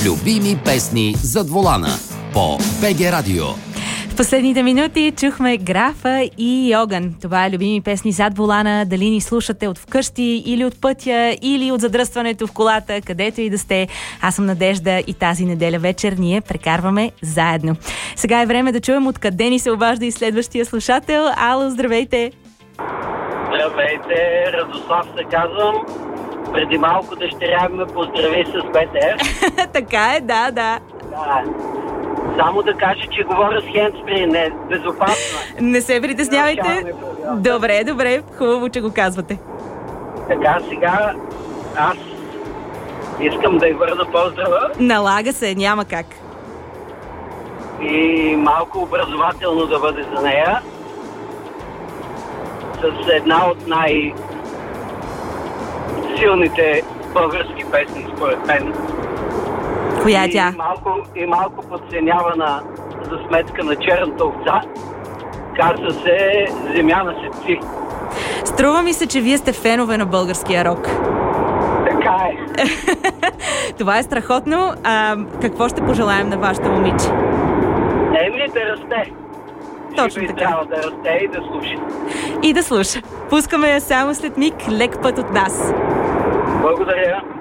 Любими песни зад волана по БГ Радио. В последните минути чухме Графа и Огън. Това е любими песни зад волана. Дали ни слушате от вкъщи или от пътя, или от задръстването в колата, където и да сте. Аз съм Надежда и тази неделя вечер ние прекарваме заедно. Сега е време да чуем откъде ни се обажда и следващия слушател. Ало, здравейте! Здравейте, Радослав се казвам. Преди малко дъщеря ме поздрави с БТР. Така е, да. Само да кажа, че говоря с хендспри, не безопасно. Не се притеснявайте. Добре, хубаво, че го казвате. Така, сега аз искам да й върна поздрава. Налага се, няма как. И малко образователно да бъде за нея. С една от най-силните български песни, според мен. Коя е тя? И малко подценявана за сметка на черната овца. Казва се Земя на сетци. Струва ми се, че вие сте фенове на българския рок. Така е. Това е страхотно. Какво ще пожелаем на вашето момиче? Да расте. Точно така. Трябва да расте и да слуша. И да слуша. Пускаме я само след миг. Лек път от нас. Благодаря.